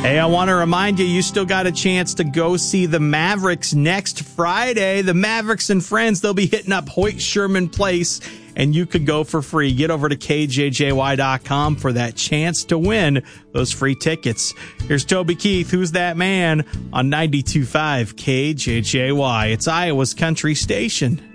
Hey, I want to remind you, you still got a chance to go see the Mavericks next Friday. The Mavericks and friends, they'll be hitting up Hoyt Sherman Place, and you could go for free. Get over to KJJY.com for that chance to win those free tickets. Here's Toby Keith, Who's That Man, on 92.5 KJJY. It's Iowa's country station.